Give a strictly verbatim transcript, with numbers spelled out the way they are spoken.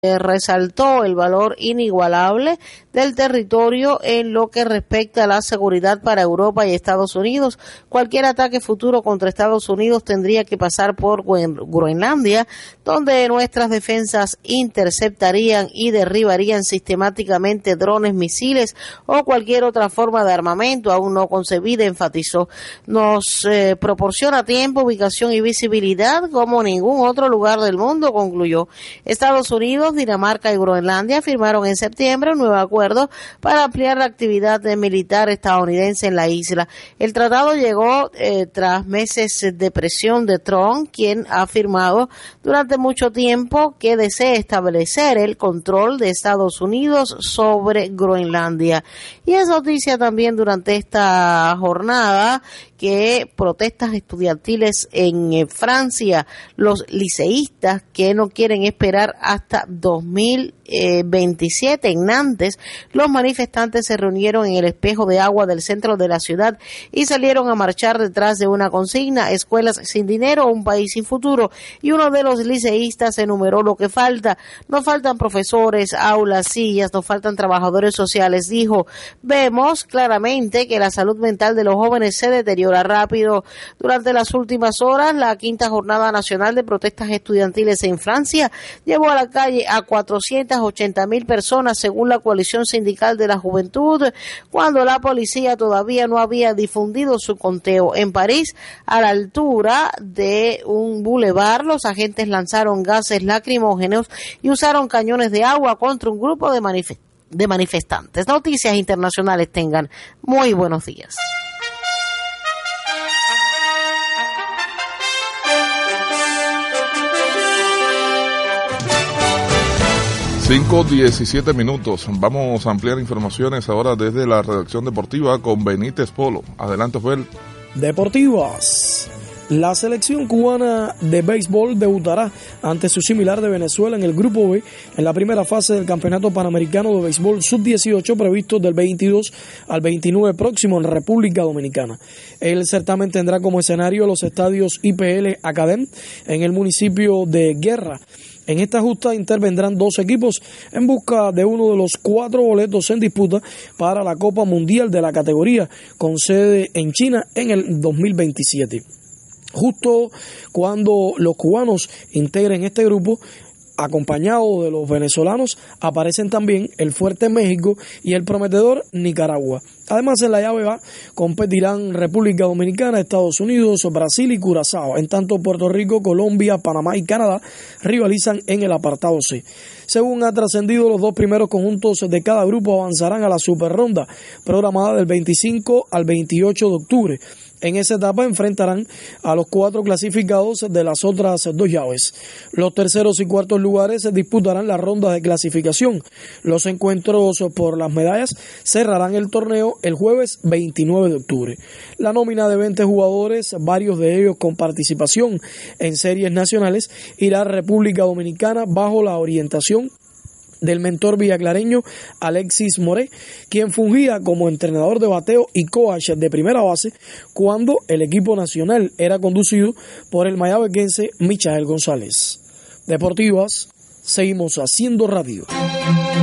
Eh, resaltó el valor inigualable del territorio en lo que respecta a la seguridad para Europa y Estados Unidos. Cualquier ataque futuro contra Estados Unidos tendría que pasar por Groenlandia, donde nuestras defensas interceptarían y derribarían sistemáticamente drones, misiles o cualquier otra forma de armamento aún no concebida, enfatizó. Nos eh, proporciona tiempo, ubicación y visibilidad como ningún otro lugar del mundo, concluyó. Estados Unidos, Dinamarca y Groenlandia firmaron en septiembre un nuevo acuerdo para ampliar la actividad militar estadounidense en la isla. El tratado llegó eh, tras meses de presión de Trump, quien ha afirmado durante mucho tiempo que desea establecer el control de Estados Unidos sobre Groenlandia. Y es noticia también durante esta jornada que protestas estudiantiles en eh, Francia, los liceístas que no quieren esperar hasta dos mil veintisiete en Nantes, los manifestantes se reunieron en el espejo de agua del centro de la ciudad y salieron a marchar detrás de una consigna: escuelas sin dinero, un país sin futuro. Y uno de los liceístas enumeró lo que falta: nos faltan profesores, aulas, sillas, nos faltan trabajadores sociales. Dijo: vemos claramente que la salud mental de los jóvenes se deteriora rápido. Durante las últimas horas, la quinta jornada nacional de protestas estudiantiles en Francia llevó a la calle a cuatrocientas ochenta mil personas, según la coalición sindical de la juventud, cuando la policía todavía no había difundido su conteo. En París, a la altura de un bulevar, los agentes lanzaron gases lacrimógenos y usaron cañones de agua contra un grupo de, manif- de manifestantes. Noticias internacionales, tengan muy buenos días. cinco diecisiete minutos. Vamos a ampliar informaciones ahora desde la redacción deportiva con Benítez Polo. Adelante, Fel. Deportivas. La selección cubana de béisbol debutará ante su similar de Venezuela en el Grupo B en la primera fase del Campeonato Panamericano de Béisbol sub dieciocho previsto del veintidós al veintinueve próximo en República Dominicana. El certamen tendrá como escenario los estadios I P L Academ en el municipio de Guerra. En esta justa intervendrán dos equipos en busca de uno de los cuatro boletos en disputa para la Copa Mundial de la categoría, con sede en China en el dos mil veintisiete. Justo cuando los cubanos integren este grupo, acompañados de los venezolanos, aparecen también el fuerte México y el prometedor Nicaragua. Además, en la llave A competirán República Dominicana, Estados Unidos, Brasil y Curazao. En tanto, Puerto Rico, Colombia, Panamá y Canadá rivalizan en el apartado C. Según ha trascendido, los dos primeros conjuntos de cada grupo avanzarán a la superronda, programada del veinticinco al veintiocho de octubre. En esa etapa enfrentarán a los cuatro clasificados de las otras dos llaves. Los terceros y cuartos lugares disputarán la ronda de clasificación. Los encuentros por las medallas cerrarán el torneo el jueves veintinueve de octubre. La nómina de veinte jugadores, varios de ellos con participación en series nacionales, irá a República Dominicana bajo la orientación del mentor villaclareño Alexis Moré, quien fungía como entrenador de bateo y coach de primera base cuando el equipo nacional era conducido por el mayabequense Michael González. Deportivas, seguimos haciendo radio.